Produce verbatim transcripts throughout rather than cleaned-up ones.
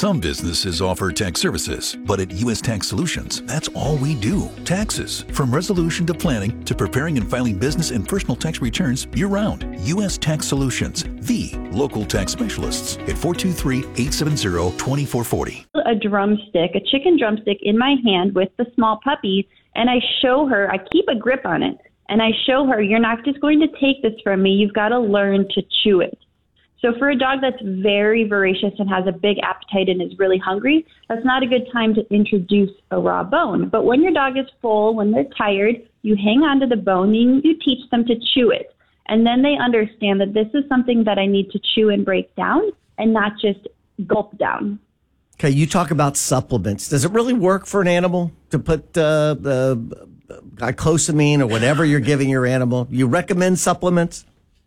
Some businesses offer tax services, but at U S Tax Solutions, that's all we do. Taxes. From resolution to planning to preparing and filing business and personal tax returns year-round. U S Tax Solutions, the local tax specialists at four two three, eight seven zero, two four four zero. A drumstick, a chicken drumstick in my hand with the small puppy, and I show her, I keep a grip on it, and I show her, you're not just going to take this from me, you've got to learn to chew it. So for a dog that's very voracious and has a big appetite and is really hungry, that's not a good time to introduce a raw bone. But when your dog is full, when they're tired, you hang on to the bone and you teach them to chew it. And then they understand that this is something that I need to chew and break down and not just gulp down. Okay, you talk about supplements. Does it really work for an animal to put uh, the glycosamine or whatever you're giving your animal? You recommend supplements?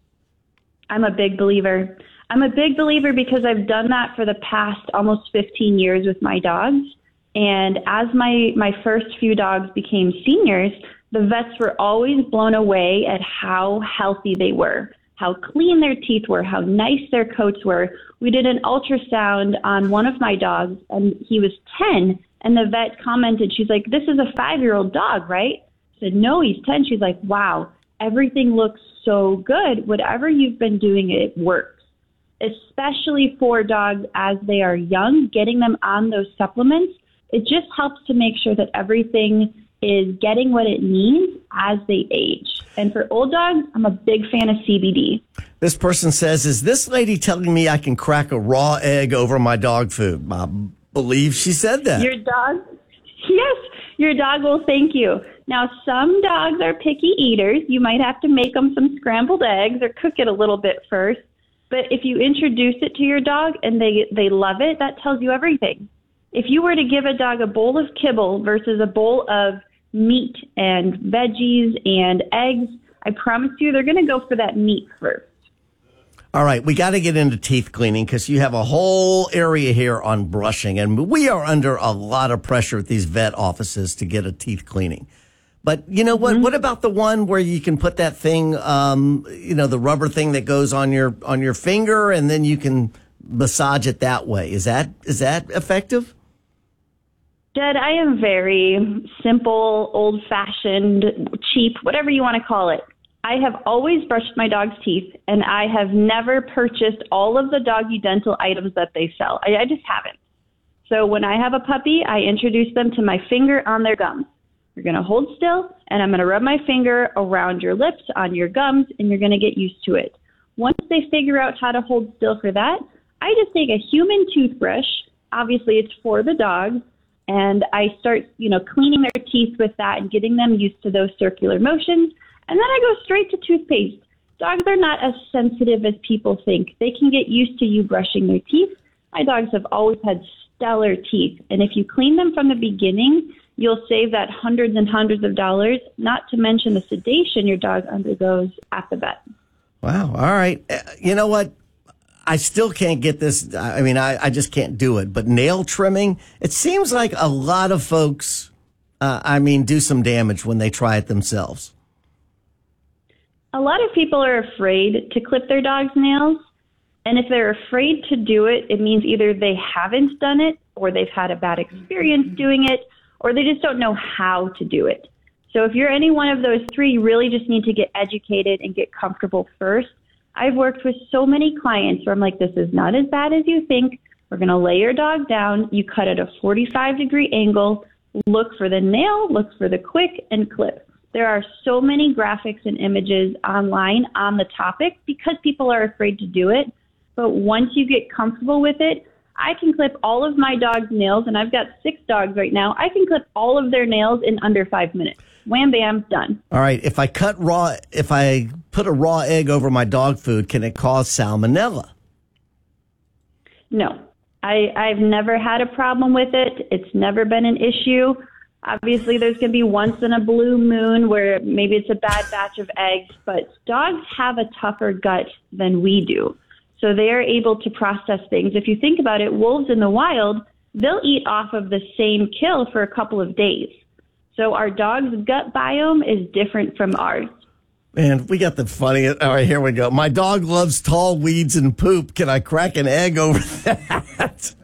I'm a big believer. I'm a big believer because I've done that for the past almost fifteen years with my dogs. And as my, my first few dogs became seniors, the vets were always blown away at how healthy they were, how clean their teeth were, how nice their coats were. We did an ultrasound on one of my dogs, and he was ten, and the vet commented, she's like, this is a five-year-old dog, right? I said, no, he's ten. She's like, wow, everything looks so good. Whatever you've been doing, it works. Especially for dogs as they are young, getting them on those supplements, it just helps to make sure that everything is getting what it needs as they age. And for old dogs, I'm a big fan of C B D. This person says, is this lady telling me I can crack a raw egg over my dog food? I believe she said that. Your dog? Yes, your dog will thank you. Now, some dogs are picky eaters. You might have to make them some scrambled eggs or cook it a little bit first. But if you introduce it to your dog and they they love it, that tells you everything. If you were to give a dog a bowl of kibble versus a bowl of meat and veggies and eggs, I promise you they're going to go for that meat first. All right, we got to get into teeth cleaning because you have a whole area here on brushing, and we are under a lot of pressure at these vet offices to get a teeth cleaning. But you know what? Mm-hmm. What about the one where you can put that thing, um, you know, the rubber thing that goes on your on your finger, and then you can massage it that way? Is that is that effective? Jed, I am very simple, old-fashioned, cheap, whatever you want to call it. I have always brushed my dog's teeth, and I have never purchased all of the doggy dental items that they sell. I, I just haven't. So when I have a puppy, I introduce them to my finger on their gums. You're going to hold still, and I'm going to rub my finger around your lips, on your gums, and you're going to get used to it. Once they figure out how to hold still for that, I just take a human toothbrush. Obviously, it's for the dog. And I start, you know, cleaning their teeth with that and getting them used to those circular motions. And then I go straight to toothpaste. Dogs are not as sensitive as people think. They can get used to you brushing their teeth. My dogs have always had stellar teeth. And if you clean them from the beginning, you'll save that hundreds and hundreds of dollars, not to mention the sedation your dog undergoes at the vet. Wow. All right. Uh, you know what? I still can't get this. I mean, I, I just can't do it. But nail trimming, it seems like a lot of folks, uh, I mean, do some damage when they try it themselves. A lot of people are afraid to clip their dog's nails. And if they're afraid to do it, it means either they haven't done it or they've had a bad experience doing it, or they just don't know how to do it. So if you're any one of those three, you really just need to get educated and get comfortable first. I've worked with so many clients where I'm like, this is not as bad as you think. We're going to lay your dog down. You cut at a forty-five degree angle. Look for the nail, look for the quick, and clip. There are so many graphics and images online on the topic because people are afraid to do it. But once you get comfortable with it, I can clip all of my dog's nails, and I've got six dogs right now. I can clip all of their nails in under five minutes. Wham, bam, done. All right. If I cut raw, if I put a raw egg over my dog food, can it cause salmonella? No. I, I've never had a problem with it. It's never been an issue. Obviously, there's going to be once in a blue moon where maybe it's a bad batch of eggs, but dogs have a tougher gut than we do. So they are able to process things. If you think about it, wolves in the wild, they'll eat off of the same kill for a couple of days. So our dog's gut biome is different from ours. Man, we got the funniest. All right, here we go. My dog loves tall weeds and poop. Can I crack an egg over that?